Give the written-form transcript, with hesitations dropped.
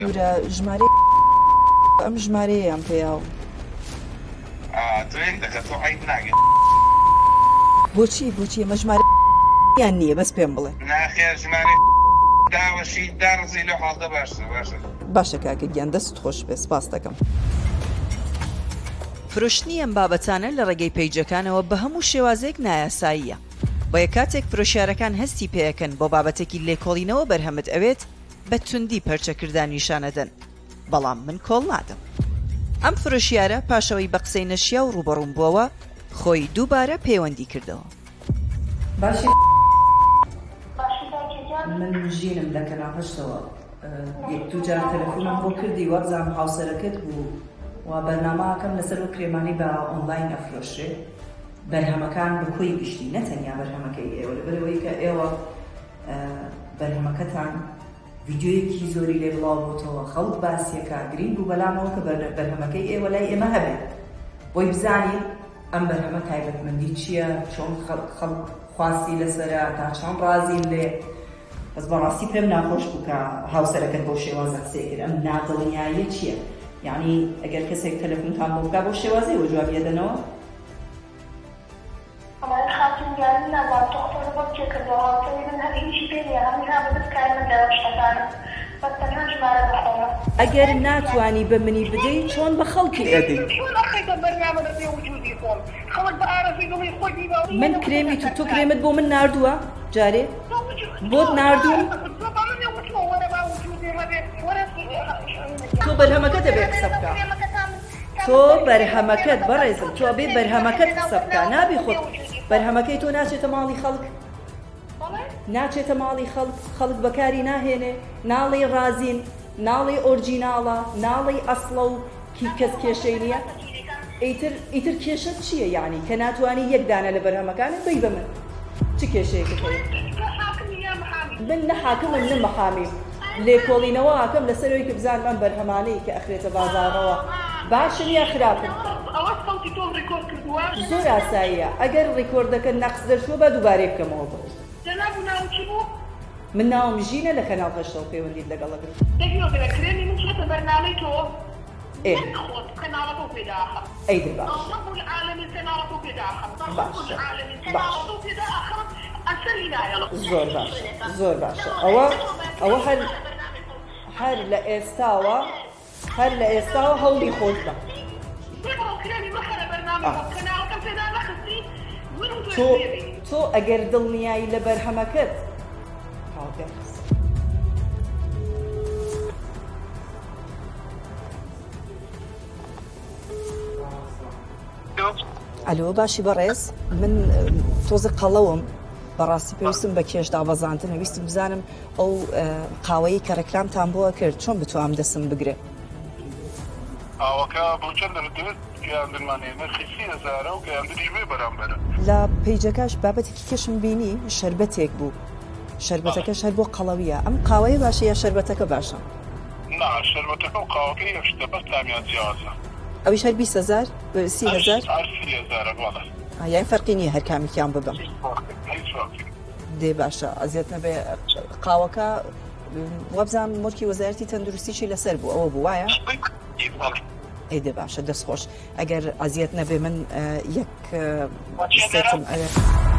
ورە ژمارە ئەم ژمارەیەیان پێیاوە بۆچی ئەمە ژمارەیان نییە بەس پێم بڵێ باشە کاکە گیان دەست خۆش بێ سپاس دەکەم. فرۆشتنی ئەم بابەتانە لە ڕێگەی پەیجەکانەوە بە هەموو شێوازێک نایاساییە، بۆیە کاتێک فرۆشیارەکان هەستی پێیەکەن بۆ بابەتێکی لێکۆڵینەوە بەرهەمت ئەوێت بە توندی پەرچەکردان نیشانەدەن، بەڵام من کۆڵ نادەم. ئەم فرۆشیارە پاشەوەی بە قسەی نەشیا و ڕوبەڕوون بووەوە خۆی دووبارە پەیوەندی کردەوە. باشی من ژینم لە کەناڵ هەشتەوە یەک دوو جار تەلەفۆنم بۆ کردی وەبزانم هاوسەرەکەت بوو و بەرنامەکەم لەسەر و کرێمانی بە ئۆنلاین ئەفرۆشێ بەرهەمەکان بکۆی گشتی نەتەنیا بەرهەمەکەی ئێوە لەبەرەوەی کە ئێوە بەرهەمەکەتان ڤیدیۆیەکی زۆری لێ بڵاو بۆتەوە خەڵک باسیەکە گرنگ بوو بەلامەوە کە بەرهەمەکەی ئێوە لای ئێمە هەبێت بۆی بزانین ئەم بەرهەمە تایبەتمەندی چییە، چۆن خەڵک خواستی لەسەرە تا چۆن ڕازین لێ. بەس بەڕاستی پێم ناخۆش بوو کە هاوسەرەکەت بۆ شێوازە قسەی کرد. ئەم نادڵنیاییە چییە؟ یعنی ئەگەر کەسێک تەلەفۆنتان بۆ بکات بۆ شێوازەیەوە جواب دەدەنەوە؟ ئەگەر ناتوانی بە منی بدەیت چۆن بە خەڵکی ئەدەیت؟ من کرێمی تۆ کرێمت بۆ من ناردووە جارێ؟ بۆت ناردووم؟ تۆ بەرهەمەکەت دەبێت قسە بکە. تۆ بەرهەمەکەت بەڕێزم تۆ بێ بەرهەمەکەت قسە بکە، نابی خۆت بەرهەمەکەی تۆ ناچێتە ماڵی خەڵک، ناچێتە ماڵی خەڵک بەکاری ناهێنێ، ناڵێ ڕازین، ناڵێ ئۆرجیناڵە، ناڵێ ئەسڵە و کەس کێشەی نییە. ئیتر کێشەت چییە؟ یعنی کە ناتوانی یەک دانە لە بەرهەمەکانت بی بە من چ کێشەیەکت هەیە؟ من نە حاکمم نە مەحامیم، لێکۆڵینەوە ئاکەم لەسەرەوەی کە بزانم ئەم بەرهەمانەی کە ئەخرێتە بازاڕەوە باشن یا خراپن. زۆر ئاساییە، ئەگەر ڕیکۆردەکە نەقس دەرچووە بە دووبارێ بکەمەوە بڕ. من ناوم ژینە لە کەناڵ هەشتەوە پەیوەندیت لەگەڵ ئەگرم. ئەیدر باش زۆر باشە زۆر باشە. ئەوە هەر لە ئێستاوە هەوڵی خۆت بە. تۆ ئەگەر دڵنیایی لە بەرهەمەکەت ئەلۆ باشی بەڕێز، من تۆزە قەڵەوم بەڕاستی پێویستم بە کێش دابەزاندن، ویستم بزانم ئەو قاوەیە کە ڕێکلامتان بۆە کرد چۆن بتوانم دەستم بگرێ؟ ئاوەکە بۆ چەند دەردێت گەیاندنمانەیە نرخی 30,000 و گەیاندنیش بێ بەرامبەرە. لە پەیجەکەش بابەتێکی کێشم بینی شەربەتێک بوو، شەربەتەکەش هەر بۆ قەڵەویە. ئەم قاوەیە باشە یا شەربەتەکە باشە؟ نا شەربەتەکە و قاوەکە یەکشتە بەس تامیان جیازە. ئەویش هەر 20,000 30,000 یان فەرقی نییە هەر کامێکیان ببم. دێ باشە ئەزیەت نەبێ. قاوەکە وەبزانم مۆرکی وەزارەتی تەندروستیشی لەسەر بوو ئەوە بوو وایە؟ ئێدە باشە دەستخۆش. ئەگەر ئەزیەت نەبێ من یەک سێتم ئەوێ